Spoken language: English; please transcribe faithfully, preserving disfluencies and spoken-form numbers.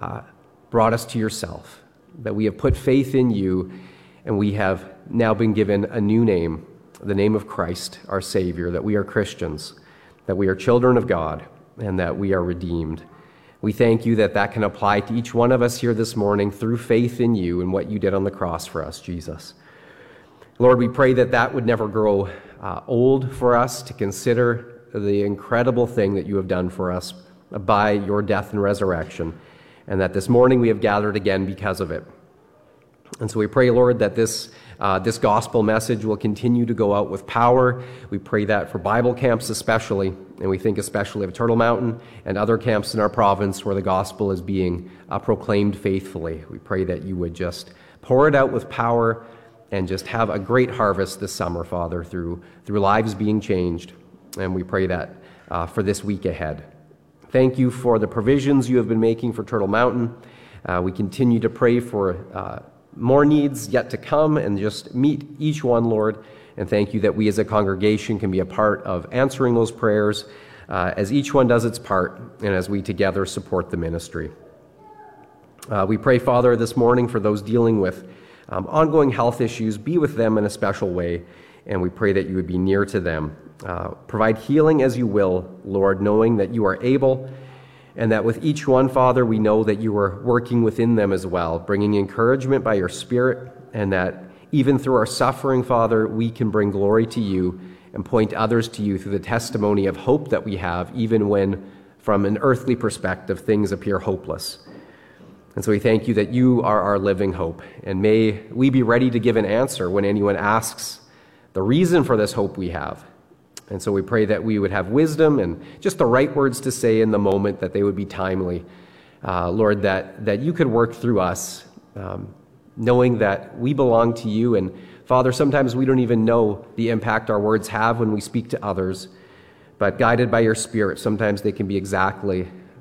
uh, brought us to yourself, that we have put faith in you, and we have now been given a new name, the name of Christ, our Savior, that we are Christians, that we are children of God, and that we are redeemed. We thank you that that can apply to each one of us here this morning through faith in you and what you did on the cross for us, Jesus. Lord, we pray that that would never grow uh, old for us to consider the incredible thing that you have done for us by your death and resurrection, and that this morning we have gathered again because of it. And so we pray, Lord, that this uh, this gospel message will continue to go out with power. We pray that for Bible camps especially, and we think especially of Turtle Mountain and other camps in our province where the gospel is being uh, proclaimed faithfully. We pray that you would just pour it out with power and just have a great harvest this summer, Father, through, through lives being changed. And we pray that uh, for this week ahead. Thank you for the provisions you have been making for Turtle Mountain. Uh, we continue to pray for uh, more needs yet to come, and just meet each one, Lord. And thank you that we as a congregation can be a part of answering those prayers uh, as each one does its part and as we together support the ministry. Uh, we pray, Father, this morning for those dealing with um, ongoing health issues. Be with them in a special way, and we pray that you would be near to them. Uh, provide healing as you will, Lord, knowing that you are able, and that with each one, Father, we know that you are working within them as well, bringing encouragement by your Spirit, and that even through our suffering, Father, we can bring glory to you and point others to you through the testimony of hope that we have, even when, from an earthly perspective, things appear hopeless. And so we thank you that you are our living hope, and may we be ready to give an answer when anyone asks the reason for this hope we have. And so we pray that we would have wisdom and just the right words to say in the moment, that they would be timely. Uh, Lord, that, that you could work through us, um, knowing that we belong to you. And Father, sometimes we don't even know the impact our words have when we speak to others. But guided by your Spirit, sometimes they can be exactly